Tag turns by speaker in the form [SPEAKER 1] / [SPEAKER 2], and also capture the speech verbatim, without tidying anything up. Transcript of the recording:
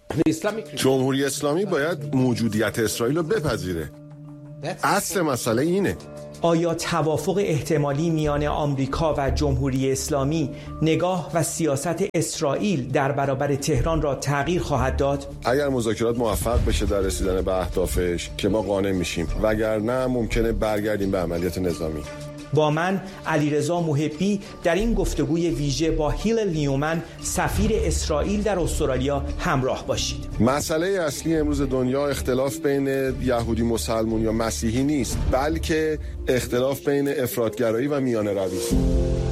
[SPEAKER 1] جمهوری اسلامی باید موجودیت اسرائیل رو بپذیره. اصل مسئله اینه.
[SPEAKER 2] آیا توافق احتمالی میان آمریکا و جمهوری اسلامی نگاه و سیاست اسرائیل در برابر تهران را تغییر خواهد داد؟
[SPEAKER 1] اگر مذاکرات موفق بشه در رسیدن به اهدافش که ما قانع میشیم، وگرنه ممکنه برگردیم به عملیات نظامی.
[SPEAKER 2] با من علیرضا محبی در این گفتگوی ویژه با هیل نیومن سفیر اسرائیل در استرالیا همراه باشید.
[SPEAKER 1] مسئله اصلی امروز دنیا اختلاف بین یهودی مسلمون یا مسیحی نیست، بلکه اختلاف بین افراطگرایی و میانه روی است.